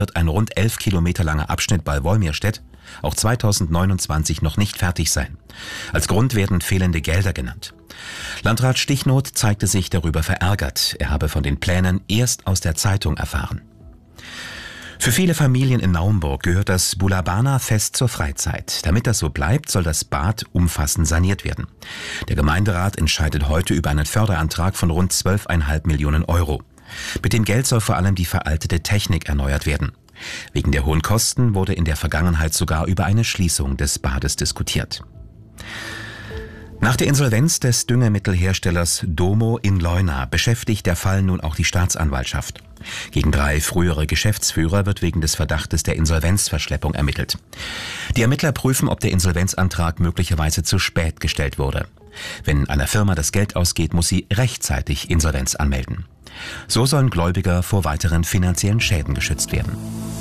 wird ein rund 11 Kilometer langer Abschnitt bei Wolmirstedt auch 2029 noch nicht fertig sein. Als Grund werden fehlende Gelder genannt. Landrat Stichnoth zeigte sich darüber verärgert. Er habe von den Plänen erst aus der Zeitung erfahren. Für viele Familien in Naumburg gehört das Bulabana-Fest zur Freizeit. Damit das so bleibt, soll das Bad umfassend saniert werden. Der Gemeinderat entscheidet heute über einen Förderantrag von rund 12,5 Millionen Euro. Mit dem Geld soll vor allem die veraltete Technik erneuert werden. Wegen der hohen Kosten wurde in der Vergangenheit sogar über eine Schließung des Bades diskutiert. Nach der Insolvenz des Düngemittelherstellers Domo in Leuna beschäftigt der Fall nun auch die Staatsanwaltschaft. Gegen 3 frühere Geschäftsführer wird wegen des Verdachtes der Insolvenzverschleppung ermittelt. Die Ermittler prüfen, ob der Insolvenzantrag möglicherweise zu spät gestellt wurde. Wenn einer Firma das Geld ausgeht, muss sie rechtzeitig Insolvenz anmelden. So sollen Gläubiger vor weiteren finanziellen Schäden geschützt werden.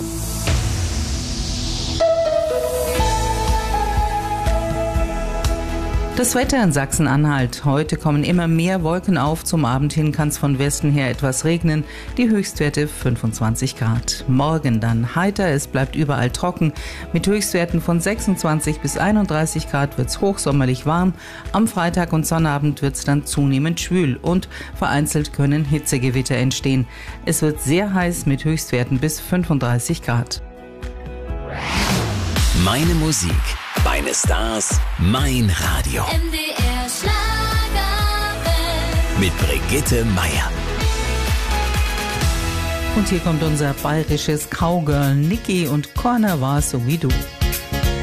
Das Wetter in Sachsen-Anhalt. Heute kommen immer mehr Wolken auf. Zum Abend hin kann es von Westen her etwas regnen. Die Höchstwerte 25 Grad. Morgen dann heiter. Es bleibt überall trocken. Mit Höchstwerten von 26 bis 31 Grad wird es hochsommerlich warm. Am Freitag und Sonnabend wird es dann zunehmend schwül und vereinzelt können Hitzegewitter entstehen. Es wird sehr heiß mit Höchstwerten bis 35 Grad. Meine Musik, meine Stars, mein Radio. MDR Schlagerwelt. Mit Brigitte Meier. Und hier kommt unser bayerisches Cowgirl Niki und Corner war so wie du.